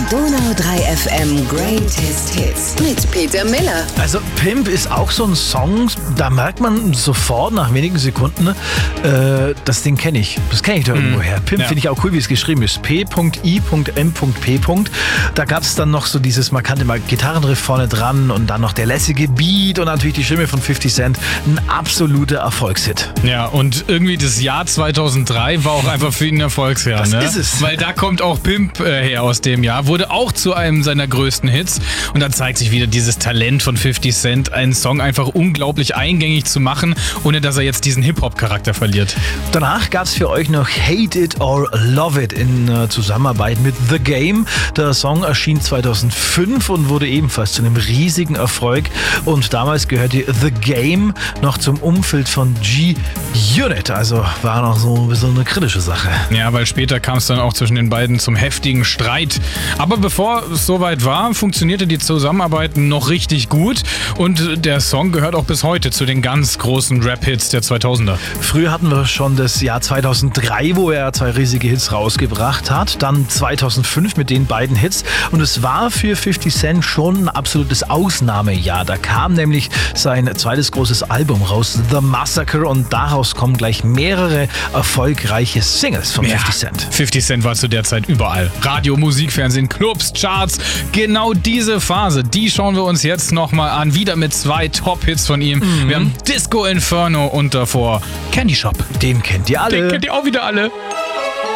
Donau 3 FM Greatest Hits mit Peter Miller. Also Pimp ist auch so ein Song, da merkt man sofort nach wenigen Sekunden, das Ding kenne ich. Das kenne ich da irgendwoher. Pimp finde ich auch cool, wie es geschrieben ist. P.I.M.P. Da gab es dann noch so dieses markante Gitarrenriff vorne dran und dann noch der lässige Beat und natürlich die Stimme von 50 Cent. Ein absoluter Erfolgshit. Ja, und irgendwie das Jahr 2003 war auch einfach für ihn ein Erfolgsjahr. Das ne? ist es. Weil da kommt auch Pimp her aus dem Jahr. Wurde auch zu einem seiner größten Hits. Und da zeigt sich wieder dieses Talent von 50 Cent, einen Song einfach unglaublich eingängig zu machen, ohne dass er jetzt diesen Hip-Hop-Charakter verliert. Danach gab es für euch noch Hate It or Love It in Zusammenarbeit mit The Game. Der Song erschien 2005 und wurde ebenfalls zu einem riesigen Erfolg. Und damals gehörte The Game noch zum Umfeld von G-Unit. Also war noch so ein bisschen eine kritische Sache. Ja, weil später kam es dann auch zwischen den beiden zum heftigen Streit. Aber bevor es soweit war, funktionierte die Zusammenarbeit noch richtig gut. Und der Song gehört auch bis heute zu den ganz großen Rap-Hits der 2000er. Früher hatten wir schon das Jahr 2003, wo er 2 riesige Hits rausgebracht hat. Dann 2005 mit den beiden Hits. Und es war für 50 Cent schon ein absolutes Ausnahmejahr. Da kam nämlich sein zweites großes Album raus, The Massacre. Und daraus kommen gleich mehrere erfolgreiche Singles von 50 Cent. 50 Cent war zu der Zeit überall. Radio, Musik, Fernsehen, Clubs, Charts. Genau diese Phase, die schauen wir uns jetzt nochmal an. Wieder mit 2 Top-Hits von ihm. Wir haben Disco Inferno und davor Candy Shop. Den kennt ihr alle. Den kennt ihr auch wieder alle.